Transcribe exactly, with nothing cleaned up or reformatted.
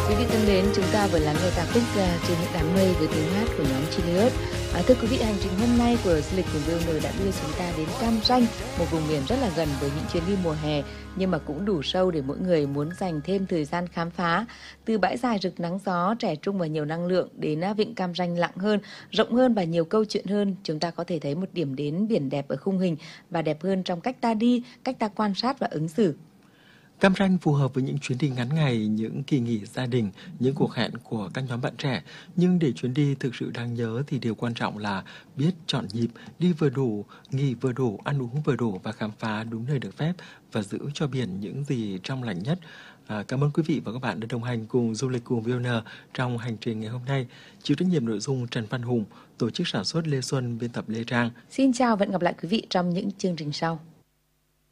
Quý vị thân mến, chúng ta vừa lắng nghe ca khúc uh, Trên những đám mây với tiếng hát của nhóm Chilius. À, thưa quý vị, hành trình hôm nay của du lịch cùng vê o en đã đưa chúng ta đến Cam Ranh, một vùng miền rất là gần với những chuyến đi mùa hè, nhưng mà cũng đủ sâu để mỗi người muốn dành thêm thời gian khám phá. Từ bãi dài rực nắng gió, trẻ trung và nhiều năng lượng, đến vịnh Cam Ranh lặng hơn, rộng hơn và nhiều câu chuyện hơn, chúng ta có thể thấy một điểm đến biển đẹp ở khung hình và đẹp hơn trong cách ta đi, cách ta quan sát và ứng xử. Cam Ranh phù hợp với những chuyến đi ngắn ngày, những kỳ nghỉ gia đình, những cuộc hẹn của các nhóm bạn trẻ. Nhưng để chuyến đi thực sự đáng nhớ thì điều quan trọng là biết chọn nhịp, đi vừa đủ, nghỉ vừa đủ, ăn uống vừa đủ và khám phá đúng nơi được phép và giữ cho biển những gì trong lành nhất. À, cảm ơn quý vị và các bạn đã đồng hành cùng du lịch cùng vê o en trong hành trình ngày hôm nay. Chịu trách nhiệm nội dung Trần Văn Hùng, tổ chức sản xuất Lê Xuân, biên tập Lê Trang. Xin chào và hẹn gặp lại quý vị trong những chương trình sau.